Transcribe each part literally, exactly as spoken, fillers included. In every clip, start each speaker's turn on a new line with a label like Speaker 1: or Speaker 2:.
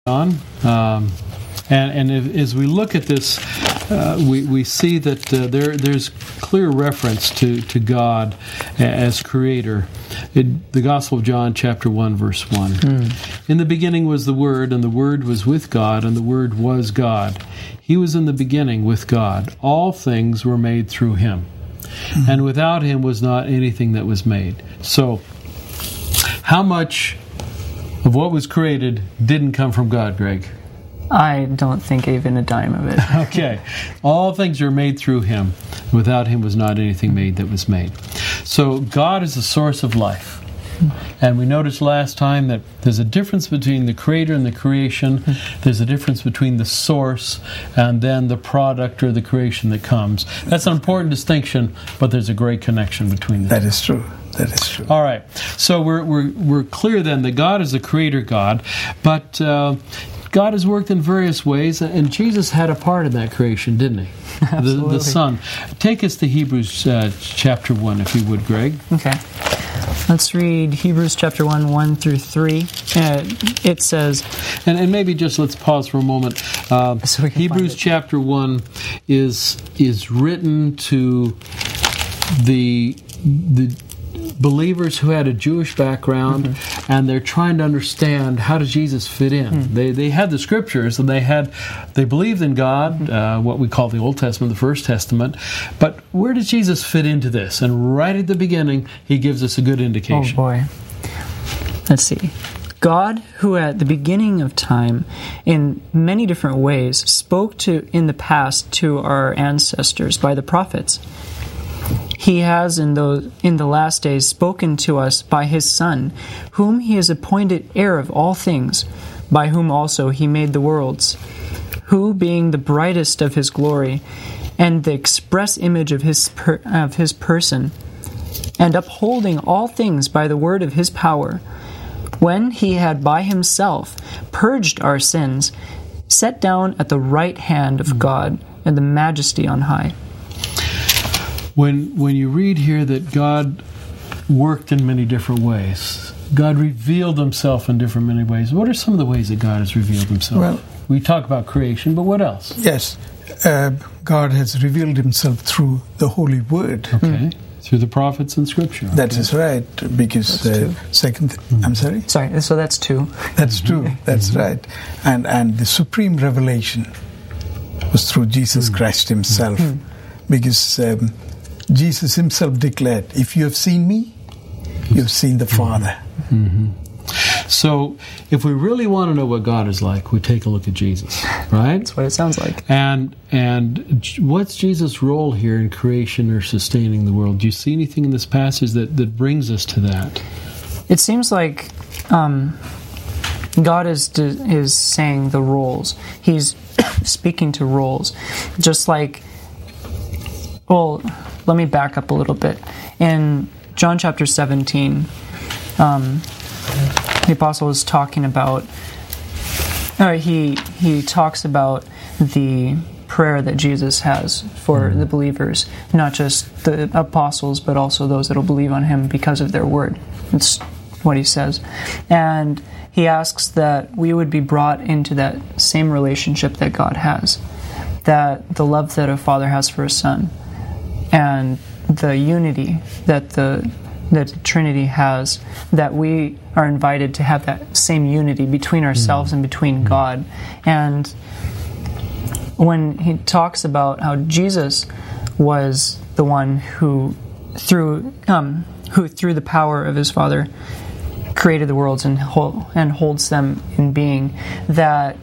Speaker 1: on. Um, and and if, as we look at this, uh, we, we see that uh, there there's clear reference to, to God as Creator. It, the Gospel of John, chapter one, verse one. Mm. In the beginning was the Word, and the Word was with God, and the Word was God. He was in the beginning with God. All things were made through Him. Mm. And without Him was not anything that was made. So, how much of what was created didn't come from God, Greg?
Speaker 2: I don't think even a dime of it.
Speaker 1: Okay. All things are made through Him. Without Him was not anything made that was made. So God is the source of life. And we noticed last time that there's a difference between the Creator and the creation. There's a difference between the source and then the product or the creation that comes. That's an important distinction, but there's a great connection between them.
Speaker 3: That is true. That is true.
Speaker 1: All right. So we're we're we're clear then that God is the Creator God, but uh, God has worked in various ways, and Jesus had a part in that creation, didn't He?
Speaker 2: Absolutely.
Speaker 1: The, the Son. Take us to Hebrews uh, chapter one, if you would, Greg.
Speaker 2: Okay. Let's read Hebrews chapter one, one through three. Uh, it says...
Speaker 1: And, and maybe just let's pause for a moment. Uh,
Speaker 2: so
Speaker 1: Hebrews chapter one is is written to the the believers who had a Jewish background, mm-hmm. and they're trying to understand, how does Jesus fit in? Mm-hmm. They they had the scriptures, and they had they believed in God, mm-hmm. uh, what we call the Old Testament, the First Testament, but where does Jesus fit into this? And right at the beginning, He gives us a good indication.
Speaker 2: Oh boy. Let's see. God, who at the beginning of time, in many different ways, spoke to in the past to our ancestors by the prophets, He has in the, in the last days spoken to us by His Son, whom He has appointed heir of all things, by whom also He made the worlds, who, being the brightest of His glory, and the express image of His, per, of his person, and upholding all things by the word of His power, when He had by Himself purged our sins, sat down at the right hand of God in the majesty on high.
Speaker 1: When when you read here that God worked in many different ways, God revealed Himself in different many ways. What are some of the ways that God has revealed Himself?
Speaker 3: Well,
Speaker 1: we talk about creation, but what else?
Speaker 3: Yes, uh, God has revealed Himself through the Holy Word.
Speaker 1: Okay, mm. through the prophets and Scripture. Okay.
Speaker 3: That is right, because uh, second. Mm. I'm sorry.
Speaker 2: Sorry. So that's two.
Speaker 3: That's true. That's mm-hmm. right, and and the supreme revelation was through Jesus mm. Christ Himself, mm. because. Um, Jesus Himself declared, if you have seen me, you have seen the Father.
Speaker 1: Mm-hmm. So, if we really want to know what God is like, we take a look at Jesus, right?
Speaker 2: That's what it sounds like.
Speaker 1: And and what's Jesus' role here in creation or sustaining the world? Do you see anything in this passage that, that brings us to that?
Speaker 2: It seems like um, God is is saying the roles. He's speaking to roles, just like, well... Let me back up a little bit. In John chapter seventeen, um, the apostle is talking about, or he he talks about the prayer that Jesus has for mm-hmm. the believers, not just the apostles, but also those that will believe on Him because of their word. That's what he says. And he asks that we would be brought into that same relationship that God has, that the love that a father has for a son, and the unity that the that the Trinity has, that we are invited to have that same unity between ourselves mm. and between mm. God. And when he talks about how Jesus was the one who, through um, who through the power of His Father, created the worlds and hold, and holds them in being, that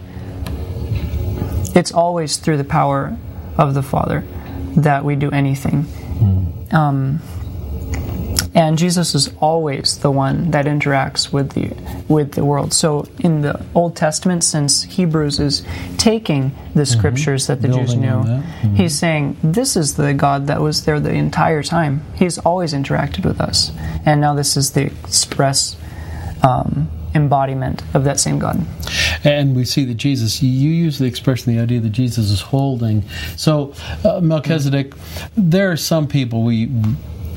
Speaker 2: it's always through the power of the Father that we do anything. Mm. Um, and Jesus is always the one that interacts with the with the world. So in the Old Testament, since Hebrews is taking the scriptures mm-hmm. that the
Speaker 1: Building
Speaker 2: Jews knew,
Speaker 1: mm-hmm.
Speaker 2: he's saying, this is the God that was there the entire time. He's always interacted with us. And now this is the express um, embodiment of that same God.
Speaker 1: And we see that Jesus, you use the expression, the idea that Jesus is holding. So, uh, Melchizedek, there are some people, we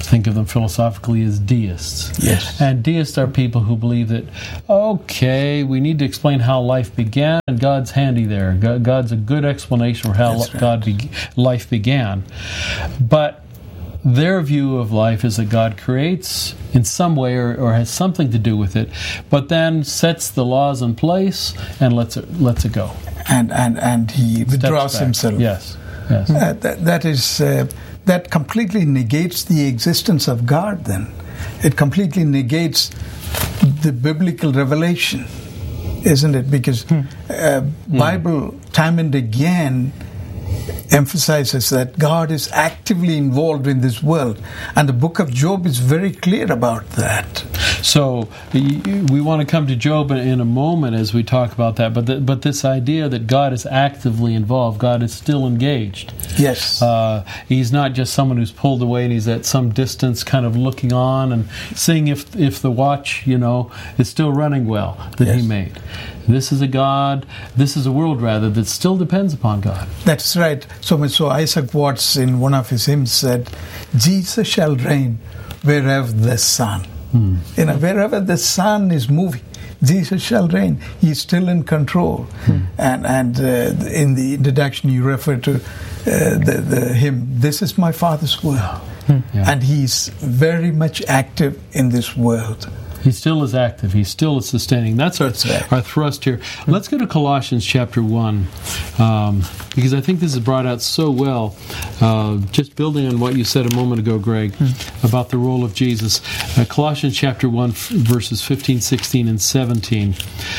Speaker 1: think of them philosophically as deists.
Speaker 3: Yes.
Speaker 1: And deists are people who believe that, okay, we need to explain how life began, and God's handy there. God's a good explanation for how
Speaker 3: That's right.
Speaker 1: God be- life began. But their view of life is that God creates in some way or, or has something to do with it, but then sets the laws in place and lets it lets it go.
Speaker 3: And and, and he withdraws
Speaker 1: back.
Speaker 3: himself.
Speaker 1: Yes. Yes.
Speaker 3: Uh, that, that is uh, that completely negates the existence of God. Then it completely negates the biblical revelation, isn't it? Because
Speaker 1: Hmm.
Speaker 3: uh, Bible time and again emphasizes that God is actively involved in this world, and the book of Job is very clear about that.
Speaker 1: So we want to come to Job in a moment as we talk about that, but the, but this idea that God is actively involved, God is still engaged.
Speaker 3: Yes.
Speaker 1: Uh, he's not just someone who's pulled away and he's at some distance kind of looking on and seeing if if the watch, you know, is still running well that
Speaker 3: Yes.
Speaker 1: he made. This is a God, this is a world rather, that still depends upon God.
Speaker 3: That's right. So much so Isaac Watts in one of his hymns said, Jesus shall reign wherever the sun. Hmm. You know, wherever the sun is moving, Jesus shall reign. He's still in control. Hmm. And and uh, in the introduction you refer to uh, the, the hymn, This is my Father's will. Hmm. Yeah. And he's very much active in this world.
Speaker 1: He still is active. He still is sustaining. That's our,
Speaker 3: That's right.
Speaker 1: our thrust here. Let's go to Colossians chapter one, um, because I think this is brought out so well, uh, just building on what you said a moment ago, Greg, mm. about the role of Jesus. Uh, Colossians chapter one, verses fifteen, sixteen, and seventeen.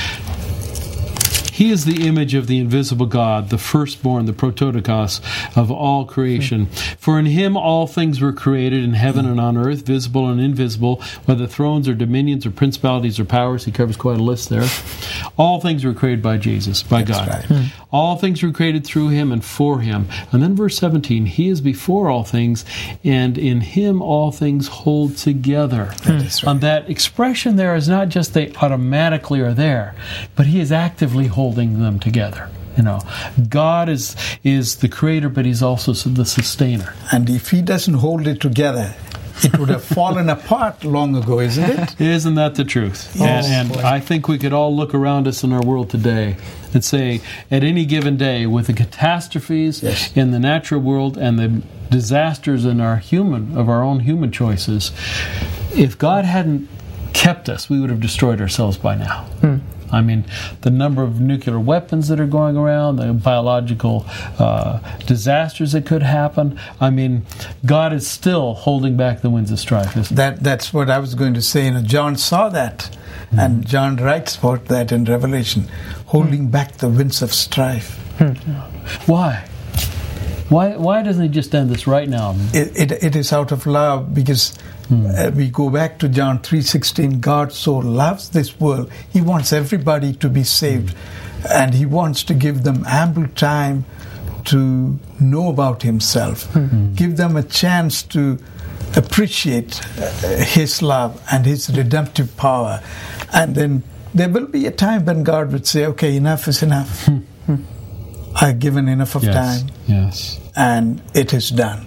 Speaker 1: He is the image of the invisible God, the firstborn, the prototokos of all creation. For in him all things were created in heaven and on earth, visible and invisible, whether thrones or dominions or principalities or powers. He covers quite a list there. All things were created by Jesus, by
Speaker 3: That's
Speaker 1: God.
Speaker 3: Right.
Speaker 1: Hmm. All things were created through him and for him. And then verse seventeen, he is before all things, and in him all things hold together.
Speaker 3: That is right.
Speaker 1: And that expression there is not just they automatically are there, but he is actively holding them together. You know, God is is the creator, but he's also the sustainer.
Speaker 3: And if he doesn't hold it together, it would have fallen apart long ago, isn't it?
Speaker 1: Isn't that the truth?
Speaker 3: Oh,
Speaker 1: and and I think we could all look around us in our world today and say, at any given day, with the catastrophes
Speaker 3: yes.
Speaker 1: in the natural world and the disasters in our human of our own human choices, if God hadn't kept us, we would have destroyed ourselves by now. Hmm. I mean, the number of nuclear weapons that are going around, the biological uh, disasters that could happen. I mean, God is still holding back the winds of strife. Isn't
Speaker 3: that That's what I was going to say. You know, John saw that, mm-hmm. and John writes about that in Revelation, holding mm-hmm. back the winds of strife.
Speaker 1: Mm-hmm. Why? Why? Why doesn't he just end this right now?
Speaker 3: It it, it is out of love, because Hmm. Uh, we go back to John three sixteen. God so loves this world. He wants everybody to be saved. Hmm. And he wants to give them ample time to know about himself. Hmm. Give them a chance to appreciate uh, his love and his redemptive power. And then there will be a time when God would say, okay, enough is enough. Hmm. I've given enough of
Speaker 1: yes.
Speaker 3: time.
Speaker 1: Yes.
Speaker 3: And it is done.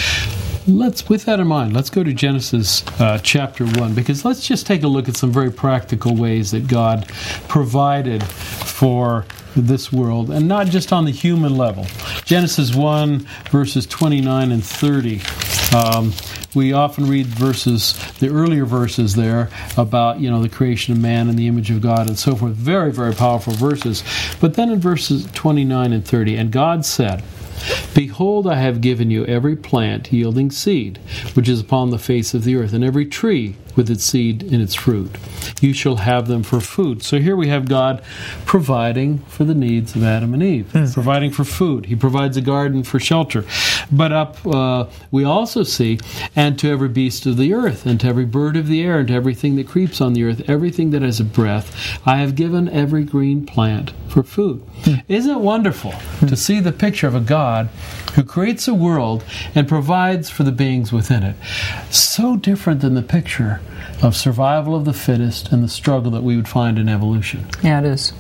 Speaker 1: Let's, with that in mind, let's go to Genesis uh, chapter one, because let's just take a look at some very practical ways that God provided for this world, and not just on the human level. Genesis one, verses twenty-nine and thirty. Um, we often read verses, the earlier verses there, about, you know, the creation of man in the image of God and so forth. Very, very powerful verses. But then in verses twenty-nine and thirty, and God said, Behold, I have given you every plant yielding seed, which is upon the face of the earth, and every tree with its seed in its fruit. You shall have them for food. So here we have God providing for the needs of Adam and Eve, mm. providing for food. He provides a garden for shelter. But up, uh, we also see, and to every beast of the earth, and to every bird of the air, and to everything that creeps on the earth, everything that has a breath, I have given every green plant for food. Mm. Isn't it wonderful mm. to see the picture of a God who creates a world and provides for the beings within it? So different than the picture of survival of the fittest and the struggle that we would find in evolution.
Speaker 2: Yeah, it is.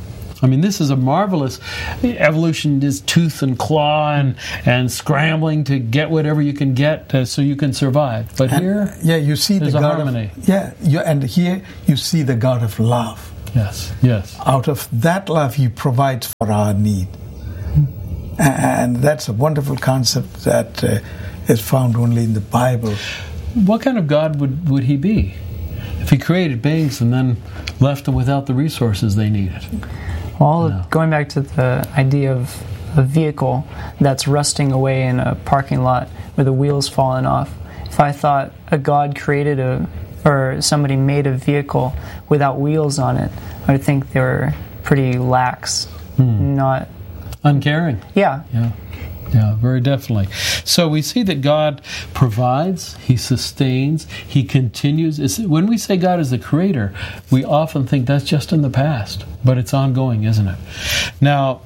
Speaker 1: I mean, this is a marvelous evolution is tooth and claw and, and scrambling to get whatever you can get uh, so you can survive. But
Speaker 3: and,
Speaker 1: here,
Speaker 3: yeah, you see the
Speaker 1: there's a
Speaker 3: God
Speaker 1: harmony.
Speaker 3: Of, yeah, you, and here you see the God of love.
Speaker 1: Yes, yes.
Speaker 3: Out of that love, He provides for our need. And that's a wonderful concept that uh, is found only in the Bible.
Speaker 1: What kind of God would, would He be if He created beings and then left them without the resources they needed?
Speaker 2: Well,
Speaker 1: No.
Speaker 2: going back to the idea of a vehicle that's rusting away in a parking lot with the wheels falling off, if I thought a God created a, or somebody made a vehicle without wheels on it, I would think they were pretty lax,
Speaker 1: Hmm.
Speaker 2: not...
Speaker 1: Uncaring.
Speaker 2: Yeah.
Speaker 1: Yeah. Yeah, very definitely. So we see that God provides, He sustains, He continues. It's, when we say God is the creator, we often think that's just in the past, but it's ongoing, isn't it? Now,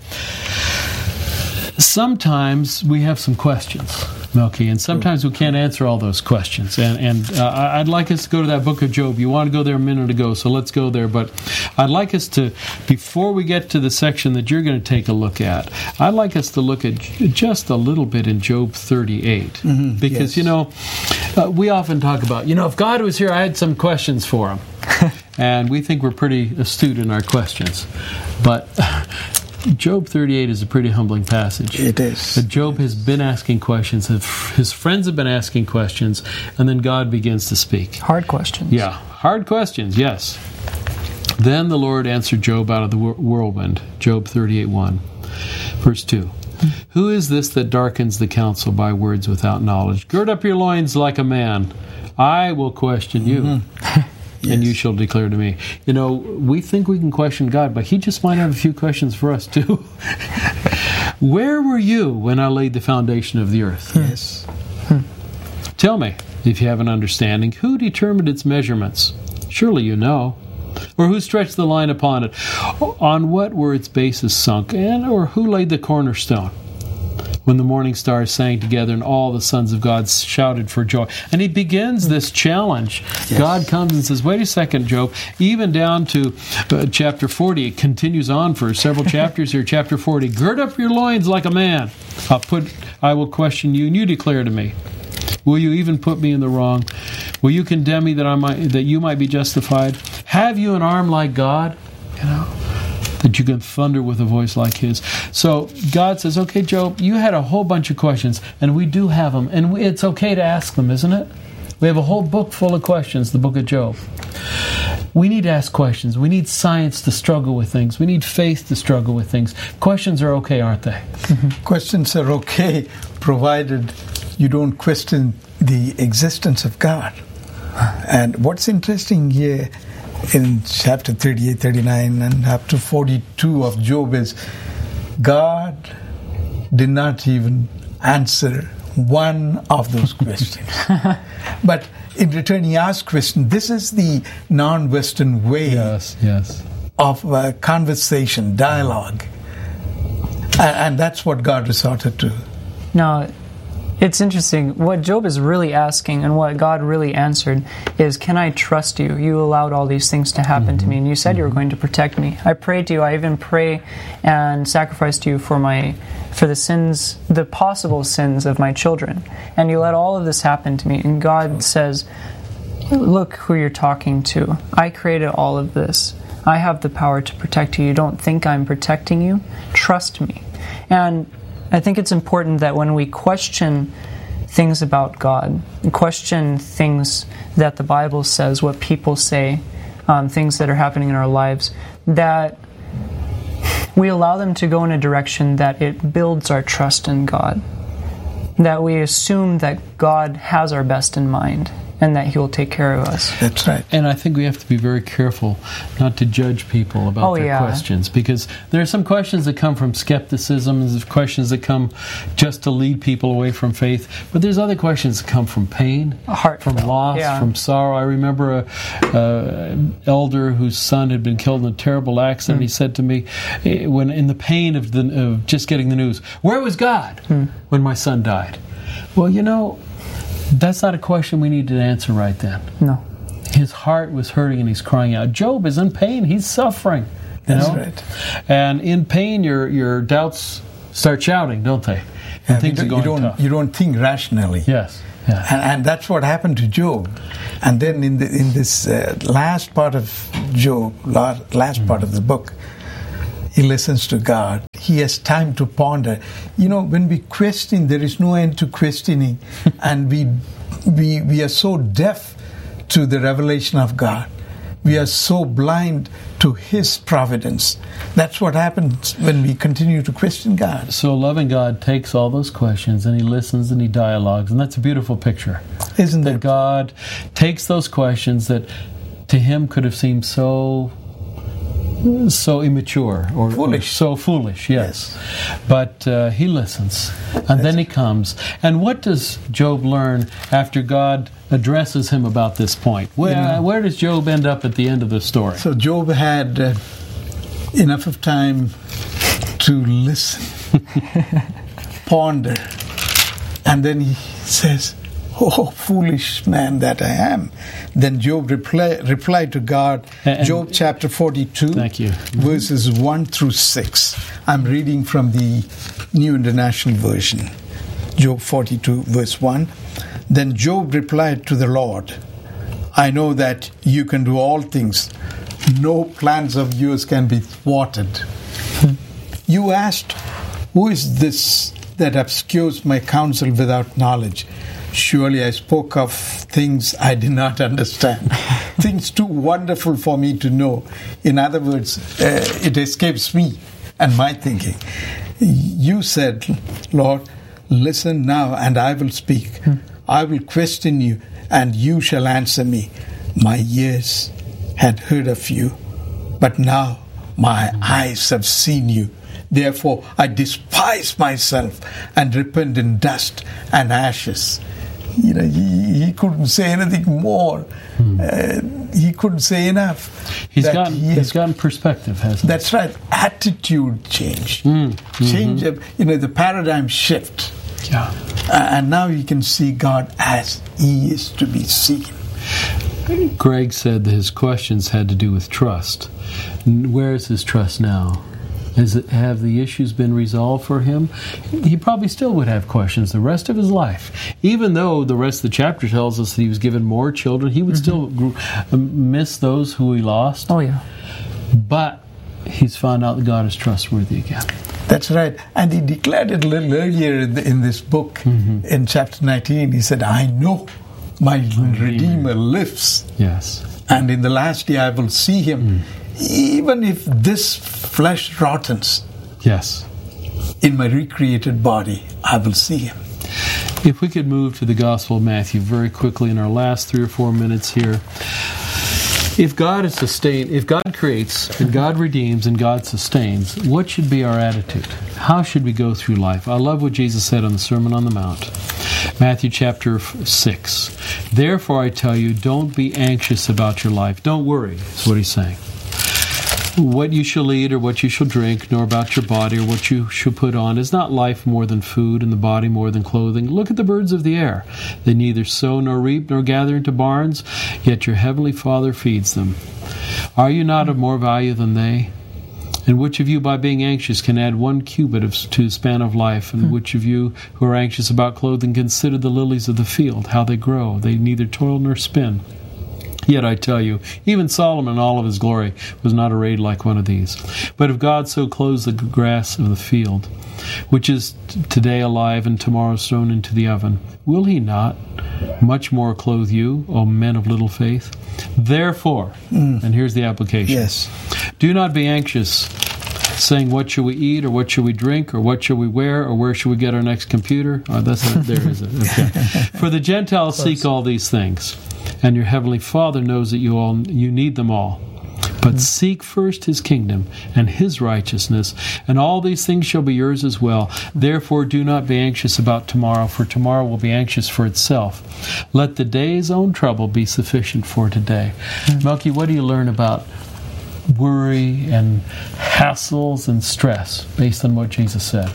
Speaker 1: sometimes we have some questions, Melky, and sometimes we can't answer all those questions. And, and uh, I'd like us to go to that book of Job. You want to go there a minute ago, so let's go there. But I'd like us to, before we get to the section that you're going to take a look at, I'd like us to look at just a little bit in Job thirty-eight. Mm-hmm, because, yes. you know, uh, we often talk about, you know, if God was here, I had some questions for Him. And we think we're pretty astute in our questions. But Job thirty-eight is a pretty humbling passage.
Speaker 3: It is.
Speaker 1: That Job has been asking questions, his friends have been asking questions, and then God begins to speak.
Speaker 2: Hard questions.
Speaker 1: Yeah, hard questions, yes. Then the Lord answered Job out of the whirlwind. Job thirty-eight one, verse two. Who is this that darkens the counsel by words without knowledge? Gird up your loins like a man. I will question you. Mm-hmm. Yes. And you shall declare to me. You know, we think we can question God, but He just might have a few questions for us too. Where were you when I laid the foundation of the earth?
Speaker 3: Yes.
Speaker 1: Hmm. Tell me, if you have an understanding, who determined its measurements? Surely you know. Or who stretched the line upon it? On what were its bases sunk? And or who laid the cornerstone? When the morning stars sang together and all the sons of God shouted for joy. And he begins this challenge. Yes. God comes and says, wait a second, Job. Even down to uh, chapter forty, it continues on for several chapters here. Chapter forty, gird up your loins like a man. I'll put, I will question you, and you declare to me. Will you even put me in the wrong? Will you condemn me that I might, that you might be justified? Have you an arm like God? You know, that you can thunder with a voice like His. So God says, okay, Job, you had a whole bunch of questions, and we do have them, and it's okay to ask them, isn't it? We have a whole book full of questions, the book of Job. We need to ask questions. We need science to struggle with things. We need faith to struggle with things. Questions are okay, aren't they?
Speaker 3: Mm-hmm. Questions are okay, provided you don't question the existence of God. And what's interesting here in chapter thirty-eight, thirty-nine, and up to forty-two of Job is God did not even answer one of those questions. But in return, He asked questions. This is the non-Western way
Speaker 1: yes, yes.
Speaker 3: of uh, conversation, dialogue. And, and that's what God resorted to.
Speaker 2: Now, it's interesting. What Job is really asking and what God really answered is, can I trust you? You allowed all these things to happen mm-hmm. to me, and you said mm-hmm. you were going to protect me. I prayed to you. I even pray and sacrifice to you for my for the sins, the possible sins of my children. And you let all of this happen to me. And God says, look who you're talking to. I created all of this. I have the power to protect you. You don't think I'm protecting you? Trust me. And I think it's important that when we question things about God, question things that the Bible says, what people say, um, things that are happening in our lives, that we allow them to go in a direction that it builds our trust in God. That we assume that God has our best in mind and that He will take care of us.
Speaker 3: That's right.
Speaker 1: And I think we have to be very careful not to judge people about
Speaker 2: oh,
Speaker 1: their
Speaker 2: yeah.
Speaker 1: questions, because there are some questions that come from skepticism, and there's questions that come just to lead people away from faith, but there's other questions that come from pain, from loss,
Speaker 2: yeah.
Speaker 1: from sorrow. I remember a, a elder whose son had been killed in a terrible accident. Mm. He said to me, when in the pain of, the, of just getting the news, where was God mm. when my son died? Well, you know, that's not a question we need to answer right then.
Speaker 2: No.
Speaker 1: His heart was hurting and he's crying out. Job is in pain. He's suffering. You
Speaker 3: That's
Speaker 1: know?
Speaker 3: right.
Speaker 1: And in pain, your your doubts start shouting, don't they? And
Speaker 3: Yeah,
Speaker 1: things
Speaker 3: you,
Speaker 1: are
Speaker 3: don't,
Speaker 1: going
Speaker 3: you don't
Speaker 1: tough.
Speaker 3: you don't think rationally.
Speaker 1: Yes. Yeah.
Speaker 3: And, and that's what happened to Job. And then in the in this uh, last part of Job, last, last part of the book, he listens to God. He has time to ponder. You know, when we question, there is no end to questioning, and we we we are so deaf to the revelation of God. We are so blind to His providence. That's what happens when we continue to question God.
Speaker 1: So loving God takes all those questions and He listens and He dialogues, and that's a beautiful picture.
Speaker 3: Isn't
Speaker 1: That
Speaker 3: it?
Speaker 1: God takes those questions that to Him could have seemed so so immature or
Speaker 3: Foolish.
Speaker 1: or so foolish, yes. But uh, He listens, and then He comes. And what does Job learn after God addresses him about this point? Where,
Speaker 3: Yeah.
Speaker 1: where does Job end up at the end of the story?
Speaker 3: So Job had uh, enough of time to listen, ponder, and then he says, "Oh, foolish man that I am." Then Job reply, replied to God,
Speaker 1: And-
Speaker 3: Job chapter forty-two,
Speaker 1: Thank you.
Speaker 3: verses one through six. I'm reading from the New International Version. Job forty-two, verse one. Then Job replied to the Lord, "I know that you can do all things. No plans of yours can be thwarted." You asked, "Who is this that obscures my counsel without knowledge?" Surely I spoke of things I did not understand, things too wonderful for me to know. In other words, uh, it escapes me and my thinking. You said, "Lord, listen now and I will speak. I will question you and you shall answer me." My ears had heard of you, but now my eyes have seen you. Therefore I despise myself and repent in dust and ashes. You know, he, he couldn't say anything more. Hmm. Uh, he couldn't say enough.
Speaker 1: He's
Speaker 3: That
Speaker 1: gotten,
Speaker 3: he has-
Speaker 1: he's gotten perspective, hasn't he?
Speaker 3: That's right. Attitude change.
Speaker 1: Mm,
Speaker 3: Change of, you know, the paradigm shift.
Speaker 1: Yeah.
Speaker 3: Uh, and now you can see God as He is to be seen.
Speaker 1: Greg said that his questions had to do with trust. N- Where is his trust now? Is it, have the issues been resolved for him? He probably still would have questions the rest of his life. Even though the rest of the chapter tells us that he was given more children, he would still gr- miss those who he lost.
Speaker 2: Oh, yeah.
Speaker 1: But he's found out that God is trustworthy again.
Speaker 3: That's right. And he declared it a little earlier in, the, in this book, mm-hmm. in chapter nineteen. He said, "I know my Redeemer lives.
Speaker 1: Yes.
Speaker 3: And in the last day I will see Him. Mm. Even if this flesh rottens
Speaker 1: Yes.
Speaker 3: in my recreated body, I will see Him."
Speaker 1: If we could move to the Gospel of Matthew very quickly in our last three or four minutes here. If God is sustained, if God creates and God redeems and God sustains, what should be our attitude? How should we go through life? I love what Jesus said on the Sermon on the Mount. Matthew chapter six. "Therefore I tell you, don't be anxious about your life." Don't worry, is what he's saying. "What you shall eat or what you shall drink, nor about your body or what you shall put on. Is not life more than food, and the body more than clothing? Look at the birds of the air. They neither sow nor reap nor gather into barns, yet your heavenly Father feeds them. Are you not of more value than they? And which of you, by being anxious, can add one cubit of, to the span of life? And which of you who are anxious about clothing, consider the lilies of the field, how they grow. They neither toil nor spin. Yet I tell you, even Solomon in all of his glory was not arrayed like one of these. But if God so clothes the grass of the field, which is t- today alive and tomorrow thrown into the oven, will He not much more clothe you, O men of little faith? Therefore," mm. and here's the application,
Speaker 3: Yes.
Speaker 1: "do not be anxious, saying, what shall we eat, or what shall we drink, or what shall we wear, or where shall we get our next computer?" Oh, that's not, there is it. Okay. "For the Gentiles seek all these things, and your heavenly Father knows that you all you need them all. But mm. seek first His kingdom and His righteousness, and all these things shall be yours as well. Therefore do not be anxious about tomorrow, for tomorrow will be anxious for itself. Let the day's own trouble be sufficient for today." Mm. Melky, what do you learn about worry and hassles and stress based on what Jesus said?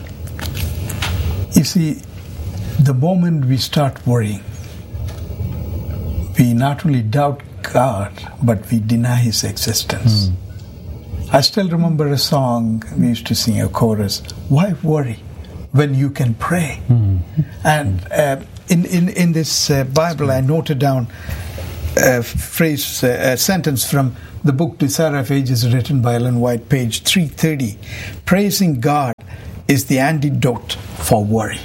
Speaker 3: You see, the moment we start worrying, we not only doubt God, but we deny His existence. Mm. I still remember a song we used to sing, a chorus, "Why worry when you can pray?" Mm-hmm. And uh, in, in, in this uh, Bible, I noted down a phrase, uh, a sentence from the book Desire of Ages, written by Ellen White, page three thirty. "Praising God is the antidote for worry."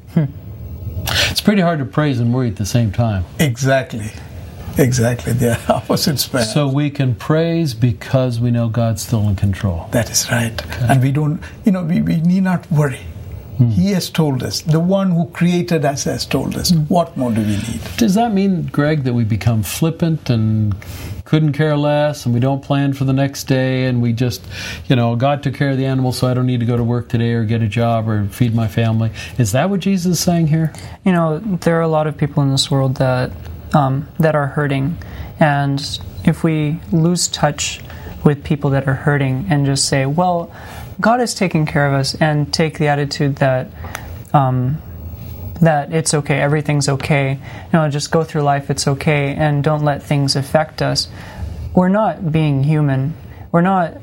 Speaker 1: It's pretty hard to praise and worry at the same time.
Speaker 3: Exactly. Exactly. They're opposites.
Speaker 1: So we can praise because we know God's still in control.
Speaker 3: That is right. Okay. And we don't, you know, we, we need not worry. Hmm. He has told us. The one who created us has told us. Hmm. What more do we need?
Speaker 1: Does that mean, Greg, that we become flippant and couldn't care less, and we don't plan for the next day, and we just, you know, God took care of the animals, so I don't need to go to work today or get a job or feed my family? Is that what Jesus is saying here?
Speaker 2: You know, there are a lot of people in this world that um, that are hurting, and if we lose touch with people that are hurting and just say, well, God is taking care of us, and take the attitude that um, that it's okay, everything's okay, you know, just go through life, it's okay, and don't let things affect us. We're not being human. We're not.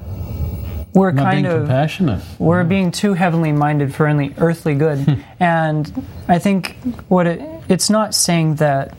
Speaker 2: We're
Speaker 1: not
Speaker 2: kind
Speaker 1: being
Speaker 2: of
Speaker 1: compassionate.
Speaker 2: We're yeah. being too heavenly minded for only earthly good, and I think what it, it's not saying that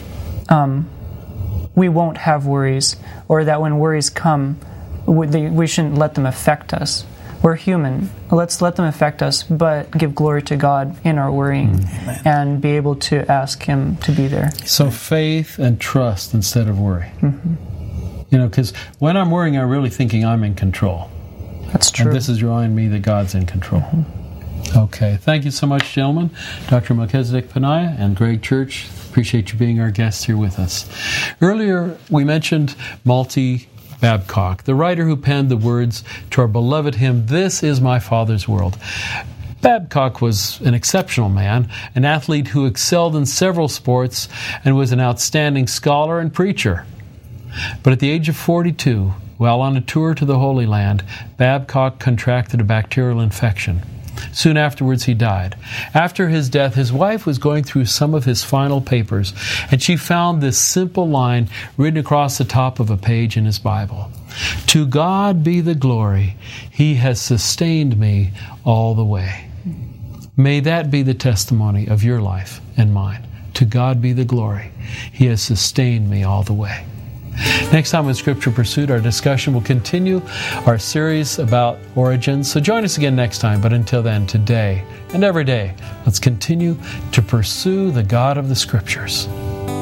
Speaker 2: um, we won't have worries, or that when worries come, we, they, we shouldn't let them affect us. We're human. Let's let them affect us, but give glory to God in our worrying, mm. and be able to ask Him to be there.
Speaker 1: So faith and trust instead of worry.
Speaker 2: Mm-hmm.
Speaker 1: You know, because when I'm worrying, I'm really thinking I'm in control.
Speaker 2: That's true.
Speaker 1: And this is reminding me that God's in control. Mm-hmm. Okay. Thank you so much, gentlemen. Doctor Melchizedek Paniah and Greg Church, appreciate you being our guests here with us. Earlier, we mentioned Malty Babcock, the writer who penned the words to our beloved hymn, "This is My Father's World." Babcock was an exceptional man, an athlete who excelled in several sports and was an outstanding scholar and preacher. But at the age of forty-two, while on a tour to the Holy Land, Babcock contracted a bacterial infection. Soon afterwards, he died. After his death, his wife was going through some of his final papers, and she found this simple line written across the top of a page in his Bible. "To God be the glory. He has sustained me all the way." May that be the testimony of your life and mine. To God be the glory. He has sustained me all the way. Next time on Scripture Pursuit, our discussion will continue our series about origins. So join us again next time. But until then, today and every day, let's continue to pursue the God of the Scriptures.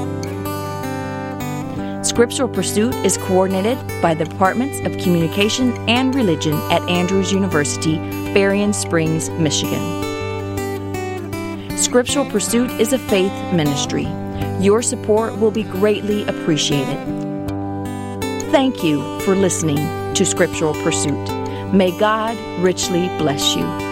Speaker 4: Scriptural Pursuit is coordinated by the Departments of Communication and Religion at Andrews University, Berrien Springs, Michigan. Scriptural Pursuit is a faith ministry. Your support will be greatly appreciated. Thank you for listening to Scriptural Pursuit. May God richly bless you.